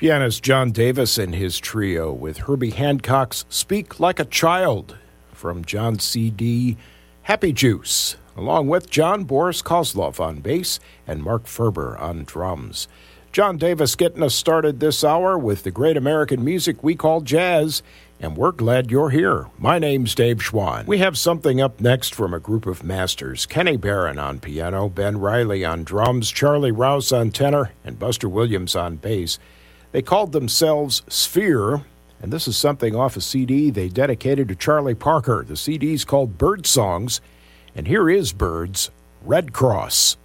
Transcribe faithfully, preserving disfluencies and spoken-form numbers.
Pianist John Davis and his trio with Herbie Hancock's Speak Like a Child from John's C D Happy Juice, along with John Boris Kozlov on bass and Mark Ferber on drums. John Davis getting us started this hour with the great American music we call jazz, and we're glad you're here. My name's Dave Schwann. We have something up next from a group of masters. Kenny Barron on piano, Ben Riley on drums, Charlie Rouse on tenor, and Buster Williams on bass. They called themselves Sphere, and this is something off a C D they dedicated to Charlie Parker. The C D's called Bird Songs, and here is Bird's Red Cross.